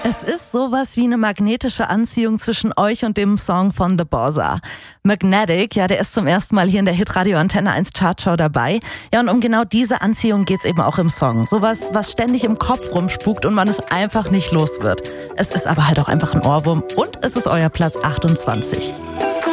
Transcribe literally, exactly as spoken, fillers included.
Es ist sowas wie eine magnetische Anziehung zwischen euch und dem Song von The Bossa. Magnetic, ja, der ist zum ersten Mal hier in der Hitradio Antenne eins Chartshow dabei. Ja, und um genau diese Anziehung geht's eben auch im Song. Sowas, was ständig im Kopf rumspukt und man es einfach nicht los wird. Es ist aber halt auch einfach ein Ohrwurm und es ist euer Platz achtundzwanzig.